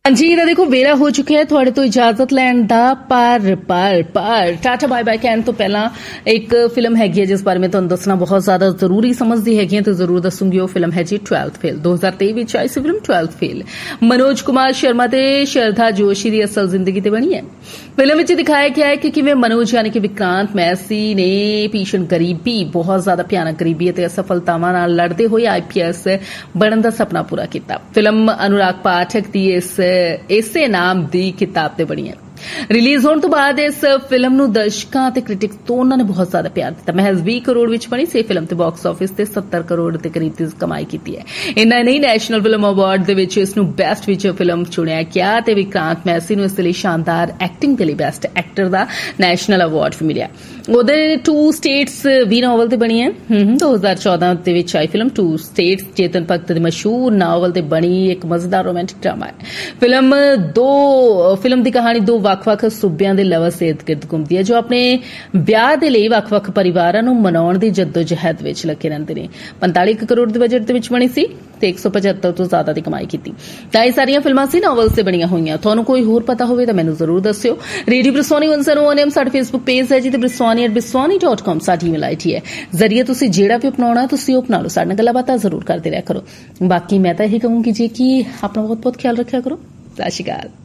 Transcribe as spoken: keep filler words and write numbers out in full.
हाँ जी तो देखो वेला हो चुका है थोड़े तो इजाजत लैन दा पर पर पर टाटा बाय बाय कहने तो पहला एक फिल्म हैगी है जिस बारे में तुहानू दसना बहुत ज्यादा जरूरी समझदी हैगी तो जरूर दसूंगी वो फिल्म है जी ट्वेल्थ फेल दो हजार तेई विच आई सी film twelfth fail Manoj Kumar Sharma ते श्रद्धा जोशी दी असल जिंदगी ते बनी है। फिल्म विच दिखाया गया है कि किवें मनोज यानी कि विक्रांत मैसी ने भीषण गरीबी बहुत ज्यादा भयानक गरीबी ते असफलतावां नाल लड़दे होए आईपीएस बनन दा सपना पूरा कीता। फिल्म अनुराग पाठक दी इस इसे नाम दी किताब ते बनी है। रिलीज होने तो बाद इस फिल्म नूं दर्शकां ते क्रिटिक्स दोनों ने बहुत ज्यादा प्यार दिता। महज बीस करोड़ विच बनी सी फिल्म ते बॉक्स ऑफिस ते सत्तर करोड़ के करीब की कमाई की है। इन्ना नहीं नैशनल फिल्म अवार्ड दे विच इस नूं बेस्ट फीचर फिल्म चुनिया गया ते विक्रांत मैसी नूं इस लई शानदार एक्टिंग दे लई बेस्ट एक्टर दा नैशनल अवार्ड भी मिलिया। ओदे टू स्टेट्स भी नॉवल ते बनी है। दो हजार चौदह दे विच आई film to states Chetan Bhagat दे मशहूर नॉवल ते बनी एक मजेदार रोमांटिक ड्रामा है। फिल्म दो फिल्म दी कहानी दो ਵੱਖ-ਵੱਖ सूबियां दे लवर सेहत गिरद घुमदी है जो अपने ब्याह दे लई ਵੱਖ-ਵੱਖ परिवारां नूं मनाउण दी जद्दोजहद विच लगे रहिंदे ने। पैंताली करोड़ दे बजट दे विच बनी सी ते एक सौ पचहत्तर तो ज्यादा दी कमाई कीती। तां ये सारियां फिल्मां सी नॉवल से बणीआं होईआं। तुहानूं कोई होर पता होवे तां मैनूं जरूर दस्सिओ। Radio ब्रिसवानी one zero one M साडा फेसबुक पेज है जी ते ब्रिसवानी एट ब्रिसवानी डॉट कॉम साडी ईमेल आईडी है। जरिए तुसीं जेड़ा भी अपनाउणा तुसीं अपना लो। साडे नाल गल्लां बातां जरूर करदे रहिया करो। बाकी मैं तां यही कहूंगी जी कि अपना बहुत बहुत ख्याल रखिया करो। सत श्री अकाल।